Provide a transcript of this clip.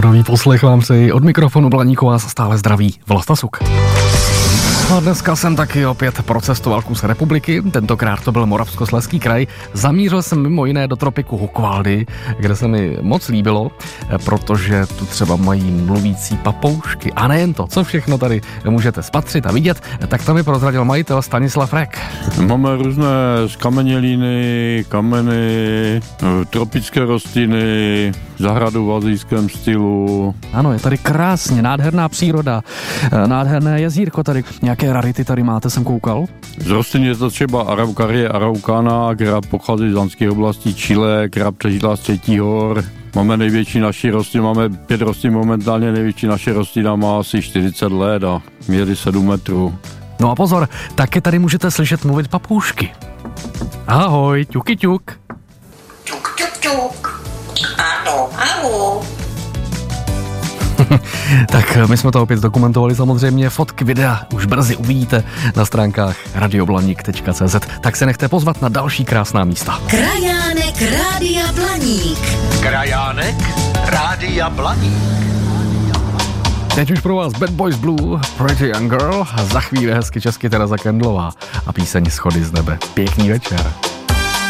Pohodový poslech vám přeji. Od mikrofonu Blaníku vás stále zdraví Vlasta Suk. A dneska jsem taky opět procestoval kus republiky, tentokrát to byl Moravskoslezský kraj. Zamířil jsem mimo jiné do tropiku Hukvaldy, kde se mi moc líbilo, protože tu třeba mají mluvící papoušky. A nejen to, co všechno tady můžete spatřit a vidět, tak to mi prozradil majitel Stanislav Rek. Máme různé skameněliny, kameny, tropické rostliny, zahradu v asijském stylu. Ano, je tady krásně, nádherná příroda, nádherné jezírko tady. Nějaké rarity tady máte, jsem koukal? Z rostlin je to třeba Araucaria araucana, která pochází z andských oblastí Chile, která přežila z 3 hor. Máme největší naši rostlin, máme 5 rostlin momentálně, největší naše rostlina má asi 40 let a měří 7 metrů. No a pozor, taky tady můžete slyšet mluvit papoušky. Ahoj, ťuky ťuk. Ťuk, ťuk, ťuk. Ano, ahoj. Tak my jsme to opět dokumentovali samozřejmě, fotky, videa už brzy uvidíte na stránkách radioblaník.cz, tak se nechte pozvat na další krásná místa. Krajánek Rádia Blaník. Krajánek Rádia Blaník. Teď už pro vás Bad Boys Blue, Pretty Young Girl a za chvíli hezky česky Tereza Kendlová a píseň Schody z nebe. Pěkný večer.